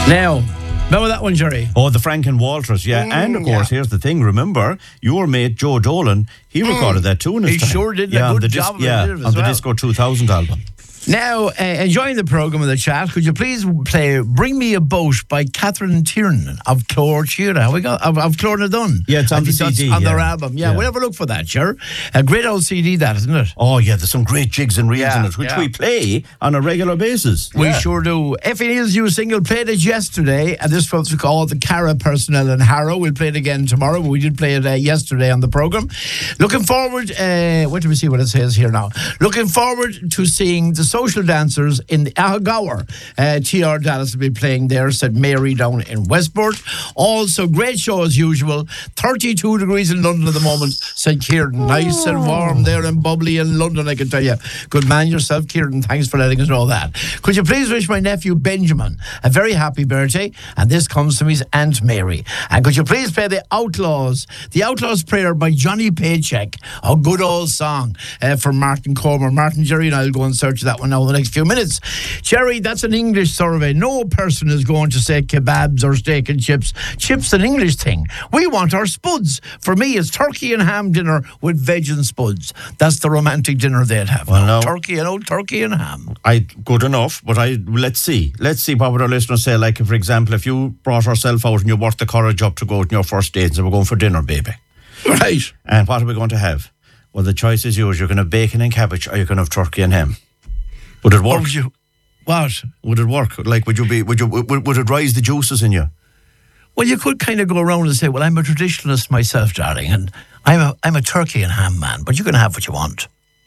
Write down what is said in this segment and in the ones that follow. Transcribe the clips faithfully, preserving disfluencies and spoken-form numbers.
Now, remember that one, Jerry? Oh, the Franken Walters, yeah. Mm, and, of course, yeah. Here's the thing. Remember, your mate, Joe Dolan, he recorded mm. that too in his He time. sure did yeah, a good the job dis- Yeah, of it on as the well. Disco two thousand album. Now, uh, enjoying the programme of the chat, could you please play Bring Me a Boat by Catherine Tiernan of Clore Chiara? We got of, of Clore Dun. Yeah, it's on the C D. On yeah. their album. Yeah, yeah, we'll have a look for that, sure. A great old C D, that, isn't it? Oh, yeah, there's some great jigs and reels yeah, in it, which yeah. we play on a regular basis. We yeah. sure do. Effie Neal's new single played it yesterday, and this was called The Cara Personnel in Harrow. We'll play it again tomorrow, but we did play it uh, yesterday on the programme. Looking forward, uh, wait till we see what it says here now. Looking forward to seeing the Social Dancers in the Ahagawa. Uh, T R Dallas will be playing there, said Mary down in Westport. Also, great show as usual. thirty-two degrees in London at the moment, said Kieran. Nice and warm there and bubbly in London, I can tell you. Good man yourself, Kieran. Thanks for letting us know that. Could you please wish my nephew Benjamin a very happy birthday? And this comes from his Aunt Mary. And could you please play the Outlaws, the Outlaws Prayer by Johnny Paycheck, a good old song uh, for Martin Comer. Martin, Jerry and I'll go and search that one now in the next few minutes. Jerry, that's an English survey. No person is going to say kebabs or steak and chips. Chips an English thing. We want our spuds. For me, it's turkey and ham dinner with veg and spuds. That's the romantic dinner they'd have. Well, no. Turkey and old turkey and ham. I good enough, but I let's see. Let's see what would our listeners say. Like, for example, if you brought yourself out and you worked the courage up to go out on your first date and said, we're going for dinner, baby. Right. And what are we going to have? Well, the choice is yours. You're going to have bacon and cabbage, or you're going to have turkey and ham. Would it work? Would you, what? Would it work? Like, would you be? Would you? Would, would it rise the juices in you? Well, you could kind of go around and say, well, I'm a traditionalist myself, darling, and I'm a I'm a turkey and ham man, but you can have what you want.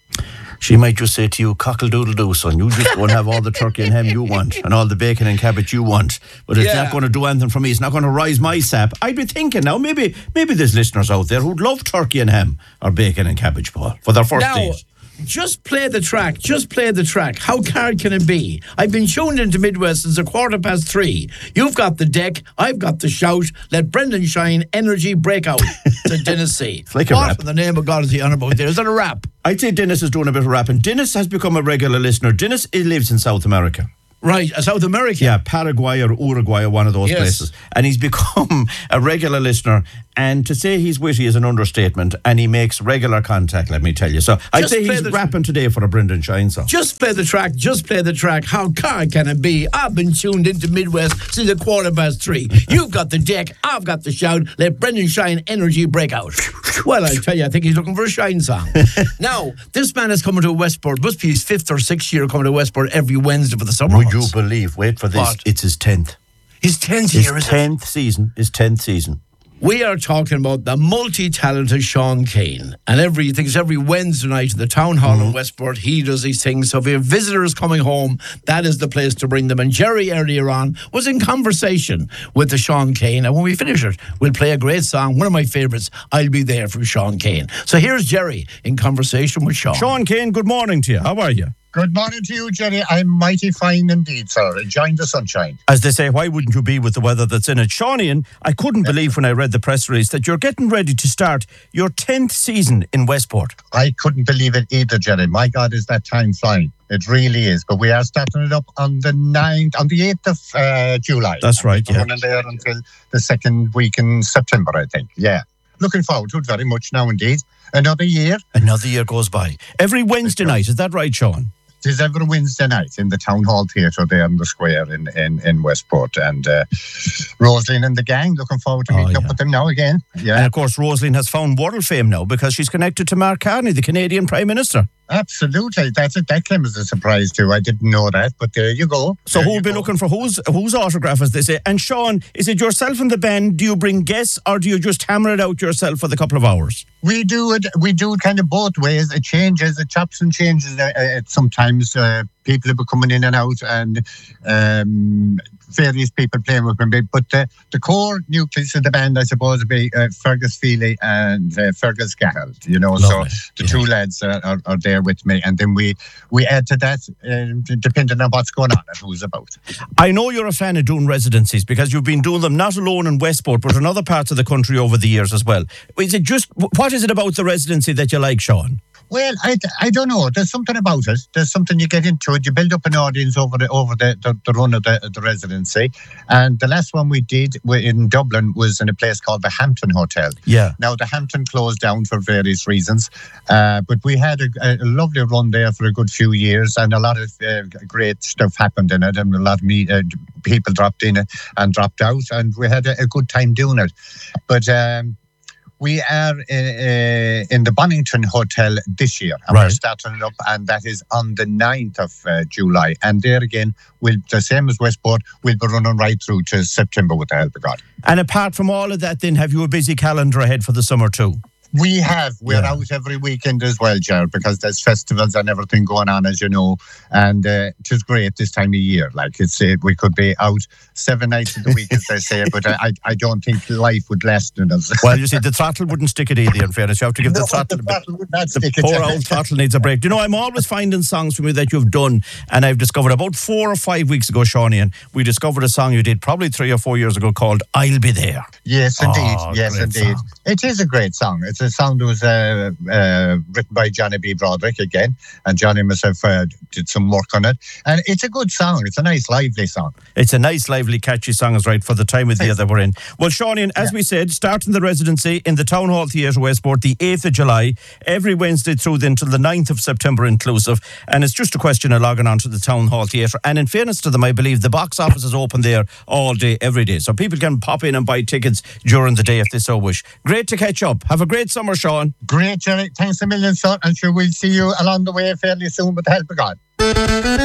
She might just say to you, cockle-doodle-doo, son, you just go and have all the turkey and ham you want and all the bacon and cabbage you want. But it's yeah. not going to do anything for me. It's not going to rise my sap. I'd be thinking now, maybe maybe there's listeners out there who'd love turkey and ham or bacon and cabbage, Paul, for their first now, date. Just play the track. Just play the track. How hard can it be? I've been tuned into Midwest since a quarter past three. You've got the deck. I've got the shout. Let Brendan shine. Energy break out. To Dennis C. It's like a what rap. in the name of God is he on about there? Is that a rap? I'd say Dennis is doing a bit of rapping. Dennis has become a regular listener. Dennis lives in South America. Right, uh, South America. Yeah, Paraguay or Uruguay or one of those yes. places. And he's become a regular listener. And to say he's witty is an understatement. And he makes regular contact, let me tell you. So I'd say he's rapping tr- today for a Brendan Shine song. Just play the track. Just play the track. How hard can it be? I've been tuned into Midwest since a quarter past three. You've got the deck. I've got the shout. Let Brendan Shine energy break out. Well, I tell you, I think he's looking for a Shine song. Now, this man is coming to Westport. Must be his fifth or sixth year coming to Westport every Wednesday for the summer Would months. you believe, wait for this, What? It's his tenth. His tenth His year, is tenth it? season. His tenth season. We are talking about the multi-talented Sean Kane. And every, I think it's every Wednesday night at the Town Hall mm-hmm. in Westport, he does these things. So if you have visitors coming home, that is the place to bring them. And Jerry earlier on was in conversation with the Sean Kane. And when we finish it, we'll play a great song, one of my favourites, I'll Be There, from Sean Kane. So here's Jerry in conversation with Sean. Sean Kane, good morning to you. How are you? Good morning to you, Jerry. I'm mighty fine indeed, sir. Enjoying the sunshine. As they say, why wouldn't you be with the weather that's in it? Seanian, I couldn't believe when I read the press release that you're getting ready to start your tenth season in Westport. I couldn't believe it either, Jerry. My God, is that time flying. It really is. But we are starting it up on the ninth, on the eighth of uh, July. That's right, We're yeah. running there until the second week in September, I think. Yeah. Looking forward to it very much now, indeed. Another year. Another year goes by. Every Wednesday night, is that right, Sean? It is every Wednesday night in the Town Hall Theatre there in the square in, in, in Westport. And uh, Rosaline and the gang, looking forward to meeting oh, up yeah. with them now again. Yeah. And of course, Rosaline has found world fame now because she's connected to Mark Carney, the Canadian Prime Minister. Absolutely. That's it. That came as a surprise too. I didn't know that, but there you go. So there who'll be go. looking for whose whose autograph, as they say? And Sean, is it yourself and the band? Do you bring guests or do you just hammer it out yourself for the couple of hours? We do it. We do it kind of both ways. It changes. It chops and changes. Uh, uh, sometimes uh, people will be coming in and out, and um, various people playing with me. But the, the core nucleus of the band, I suppose, would be uh, Fergus Feely and uh, Fergus Gahald. You know, Lovely. so the yeah. two lads uh, are, are there with me, and then we we add to that uh, depending on what's going on and who's about. I know you're a fan of doing residencies because you've been doing them not alone in Westport, but in other parts of the country over the years as well. Is it just what is it about the residency that you like, Sean? Well, I, I don't know. There's something about it. There's something you get into good. You build up an audience over the over the, the, the run of the, the residency. And the last one we did in Dublin was in a place called the Hampton Hotel. Yeah. Now, the Hampton closed down for various reasons, uh, but we had a, a lovely run there for a good few years, and a lot of uh, great stuff happened in it, and a lot of me, uh, people dropped in and dropped out, and we had a, a good time doing it. But um, we are uh, in the Bonington Hotel this year, and right. we're starting it up, and that is on the ninth of uh, July. And there again, we'll, the same as Westport, we'll be running right through to September with the help of God. And apart from all of that, then, have you a busy calendar ahead for the summer too? We have. We're yeah. out every weekend as well, Gerald, because there's festivals and everything going on, as you know. And uh, it is great this time of year. Like it's, uh, we could be out seven nights of the week, as they say, but I, I don't think life would last in us. Well, you see, the throttle wouldn't stick it either, in fairness. You have to give no, the throttle the a bit. throttle would not the stick poor it. old throttle needs a break. You know, I'm always finding songs from you that you've done, and I've discovered about four or five weeks ago, Shawnee, and we discovered a song you did probably three or four years ago called I'll Be There. Yes, indeed. Oh, yes, indeed. Song. It is a great song. It's a song that was uh, uh, written by Johnny B. Broderick again, and Johnny and myself uh, did some work on it. And it's a good song. It's a nice, lively song. It's a nice, lively, catchy song, is right, for the time of the year that we're in. Well, Shawnee, as yeah. we said, starting the residency in the Town Hall Theatre, Westport, the eighth of July, every Wednesday through then till the ninth of September inclusive. And it's just a question of logging on to the Town Hall Theatre. And in fairness to them, I believe the box office is open there all day, every day. So people can pop in and buy tickets during the day if they so wish. Great to catch up. Have a great summer, Sean. Great, Jerry. Thanks a million, son. And sure we'll see you along the way fairly soon with the help of God.